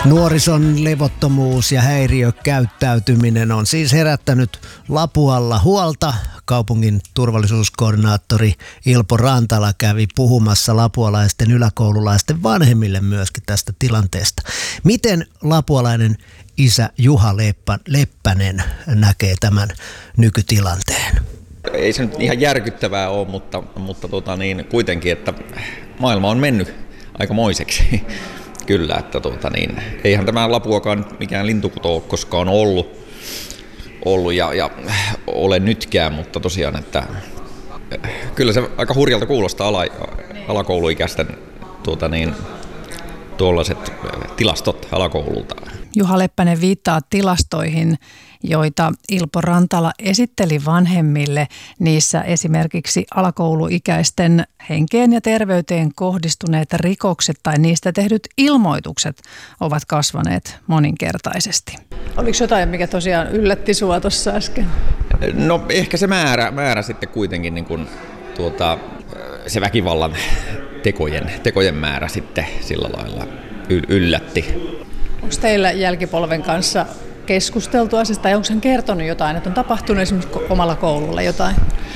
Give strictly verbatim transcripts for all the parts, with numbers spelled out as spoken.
Nuorison levottomuus ja häiriökäyttäytyminen on siis herättänyt Lapualla huolta. Kaupungin turvallisuuskoordinaattori Ilpo Rantala kävi puhumassa lapualaisten yläkoululaisten vanhemmille myöskin tästä tilanteesta. Miten lapualainen isä Juha Leppä, Leppänen näkee tämän nykytilanteen? Ei se nyt ihan järkyttävää ole, mutta, mutta tota niin, kuitenkin, että maailma on mennyt aikamoiseksi. Kyllä, että tuota niin, eihän tämä Lapuakaan mikään lintukoto ole koskaan ollut, ollut ja, ja ole nytkään, mutta tosiaan, että kyllä se aika hurjalta kuulostaa ala, alakouluikäisten tuota niin, tuollaiset tilastot alakoululta. Juha Leppänen viittaa tilastoihin, joita Ilpo Rantala esitteli vanhemmille. Niissä esimerkiksi alakouluikäisten henkeen ja terveyteen kohdistuneet rikokset tai niistä tehdyt ilmoitukset ovat kasvaneet moninkertaisesti. Oliko jotain, mikä tosiaan yllätti sinua tuossa äsken? No ehkä se määrä, määrä sitten kuitenkin, niin kuin, tuota, se väkivallan tekojen, tekojen määrä sitten sillä lailla yllätti. Onko teillä jälkipolven kanssa keskusteltu asiasta, tai onko hän kertonut jotain, että on tapahtunut esimerkiksi omalla koululla jotain?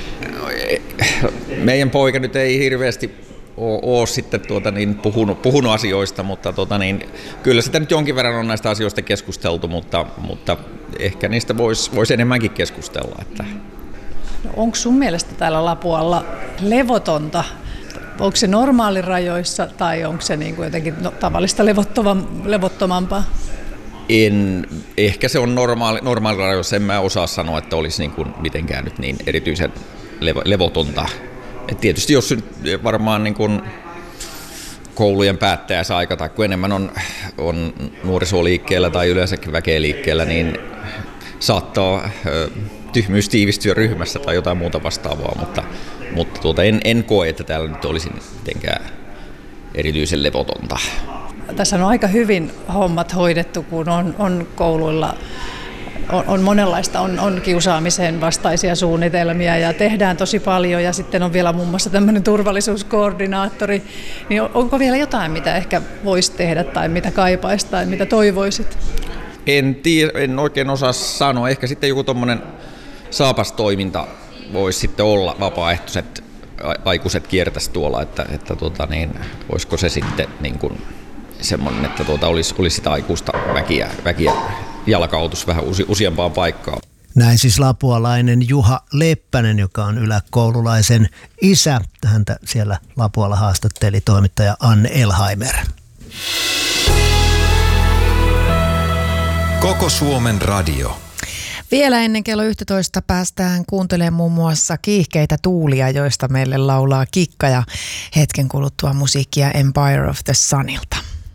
Meidän poika nyt ei hirveästi ole, ole sitten tuota niin puhunut, puhunut asioista, mutta tuota niin, kyllä sitä nyt jonkin verran on näistä asioista keskusteltu, mutta, mutta ehkä niistä voisi vois enemmänkin keskustella. Että. No, onko sun mielestä täällä Lapualla levotonta? Onko se normaalirajoissa tai onko se niin kuin jotenkin no, tavallista levottomampaa? En, ehkä se on normaali, normaalirajoissa, en mä osaa sanoa, että olisi niin kuin mitenkään nyt niin erityisen levo, levotonta. Et tietysti jos nyt varmaan niin kuin koulujen päättäjäisaika tai kun enemmän on, on nuorisoliikkeellä tai yleensäkin väkeä liikkeellä, niin saattaa ö, tyhmyys tiivistyä ryhmässä tai jotain muuta vastaavaa, mutta, mutta tuota, en, en koe, että täällä nyt olisi mitenkään erityisen levotonta. Tässä on aika hyvin hommat hoidettu, kun on, on kouluilla on, on monenlaista, on, on kiusaamisen vastaisia suunnitelmia ja tehdään tosi paljon ja sitten on vielä muun muassa tämmöinen turvallisuuskoordinaattori. Niin onko vielä jotain, mitä ehkä voisi tehdä tai mitä kaipaisi tai mitä toivoisit? En tiedä, en oikein osaa sanoa. Ehkä sitten joku tommoinen saapastoiminta voisi sitten olla, vapaaehtoiset aikuiset kiertäisi tuolla, että, että tuota niin, olisiko se sitten niin kuin semmoinen, että tuota olisi, olisi sitä aikuista väkiä, väkiä jalkautus vähän usi, useampaan paikkaan. Näin siis lapualainen Juha Leppänen, joka on yläkoululaisen isä. Häntä siellä Lapualla haastatteli toimittaja Anne Elhaimer. Koko Suomen radio. Vielä ennen kello yksitoista päästään kuuntelemaan muun muassa Kiihkeitä tuulia, joista meille laulaa Kikka ja hetken kuluttua musiikkia Empire of the Sunilta.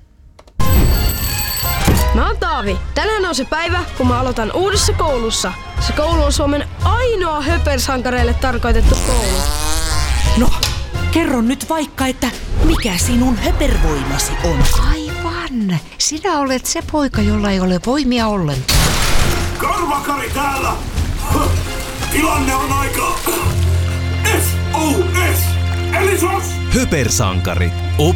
Mä oon Taavi. Tänään on se päivä, kun mä aloitan uudessa koulussa. Se koulu on Suomen ainoa höpersankareille tarkoitettu koulu. No, kerro nyt vaikka, että mikä sinun höpervoimasi on? Aivan. Sinä olet se poika, jolla ei ole voimia ollenkaan. Karvakari täällä! Tilanne on aika... S O S! Eli sos! Höpersankari.